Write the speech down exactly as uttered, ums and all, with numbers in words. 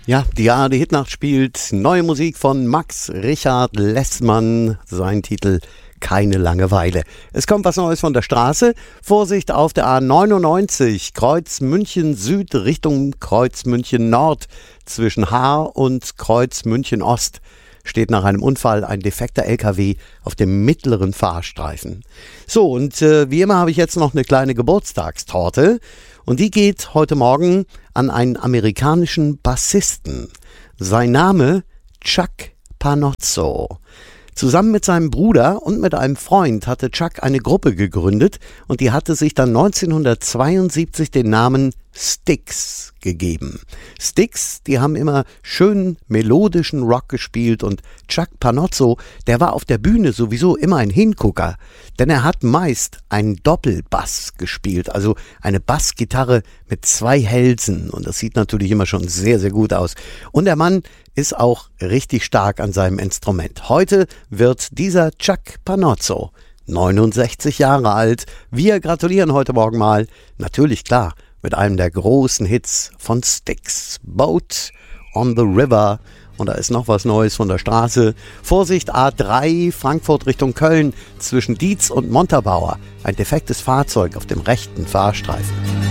Ja, die A R D Hitnacht spielt neue Musik von Max Richard Lessmann, sein Titel Keine Langeweile. Es kommt was Neues von der Straße. Vorsicht auf der A neunundneunzig, Kreuz München Süd Richtung Kreuz München Nord. Zwischen Haar und Kreuz München Ost steht nach einem Unfall ein defekter L K W auf dem mittleren Fahrstreifen. So, und äh, wie immer habe ich jetzt noch eine kleine Geburtstagstorte. Und die geht heute Morgen an einen amerikanischen Bassisten. Sein Name Chuck Panozzo. Zusammen mit seinem Bruder und mit einem Freund hatte Chuck eine Gruppe gegründet und die hatte sich dann neunzehnhundertzweiundsiebzig den Namen Styx gegeben. Styx, die haben immer schön melodischen Rock gespielt und Chuck Panozzo, der war auf der Bühne sowieso immer ein Hingucker, denn er hat meist einen Doppelbass gespielt, also eine Bassgitarre mit zwei Hälsen und das sieht natürlich immer schon sehr, sehr gut aus. Und der Mann ist auch richtig stark an seinem Instrument. Heute wird dieser Chuck Panozzo neunundsechzig Jahre alt. Wir gratulieren heute Morgen mal, natürlich klar, mit einem der großen Hits von Styx, Boat on the River. Und da ist noch was Neues von der Straße. Vorsicht, A drei, Frankfurt Richtung Köln, zwischen Dietz und Montabaur. Ein defektes Fahrzeug auf dem rechten Fahrstreifen.